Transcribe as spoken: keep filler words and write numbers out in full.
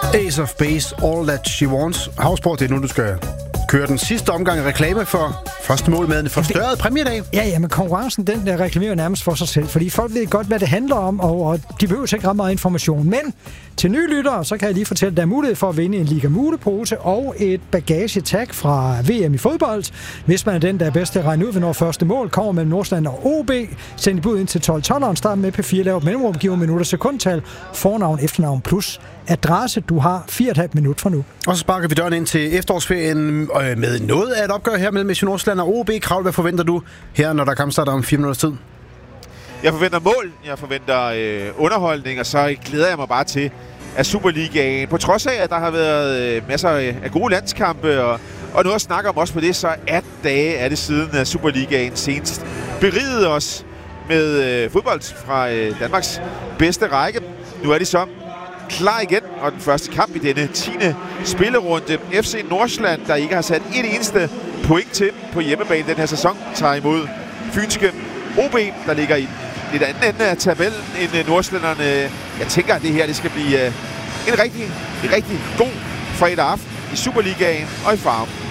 Ace of Base, All That She Wants. Havsport, det er nu, du skal køre den sidste omgang reklame for første mål med en forstørret præmiedag. Ja, ja, men konkurrencen, den der reklamerer nærmest for sig selv, fordi folk ved godt, hvad det handler om, og, og de behøver ikke ret meget information. Men til nye lyttere, så kan jeg lige fortælle, at der er mulighed for at vinde en Liga Mule-pose og et bagagetag fra V M i fodbold. Hvis man er den, der er bedst til at regne ud, hvornår første mål kommer mellem Nordsjælland og O B, send et bud ind til tolv tolv, start med P fire, lav et mellemrum, giver minutter, sekundtal, fornavn, efternavn plus adresse. Du har fire og et halvt minut fra nu. Og så sparker vi døren ind til efterårsferien øh, med noget af et opgør her mellem Nordsjælland og O B. Kravl, hvad forventer du her, når der kampstarter om fire minutters tid? Jeg forventer mål, jeg forventer øh, underholdning, og så glæder jeg mig bare til, at Superligaen, på trods af, at der har været øh, masser af gode landskampe, og, og noget at snakke om også på det, så atten dage er det siden, at Superligaen senest berigede os med øh, fodbold fra øh, Danmarks bedste række. Nu er de så klar igen, og den første kamp i denne tiende spillerunde. F C Nordsjælland, der ikke har sat et eneste point til på hjemmebane den her sæson, tager imod fynske O B, der ligger i lidt anden ende af tabellen end nordsjællænderne. Jeg tænker, at det her det skal blive en rigtig, en rigtig god fredag aften i Superligaen og i Farum.